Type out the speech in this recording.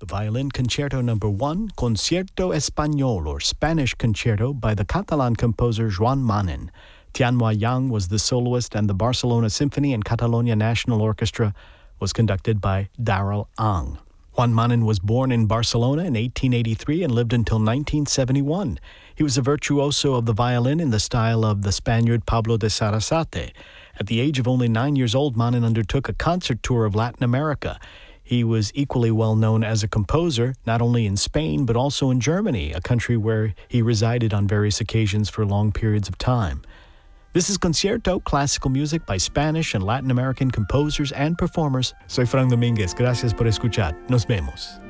The Violin Concerto No. 1, Concierto Español, or Spanish Concerto, by the Catalan composer Joan Manin. Tianhua Yang was the soloist, and the Barcelona Symphony and Catalonia National Orchestra was conducted by Darrell Ang. Juan Manin was born in Barcelona in 1883 and lived until 1971. He was a virtuoso of the violin in the style of the Spaniard Pablo de Sarasate. At the age of only 9 years old, Manin undertook a concert tour of Latin America. He was equally well known as a composer, not only in Spain, but also in Germany, a country where he resided on various occasions for long periods of time. This is Concierto, classical music by Spanish and Latin American composers and performers. Soy Frank Domínguez. Gracias por escuchar. Nos vemos.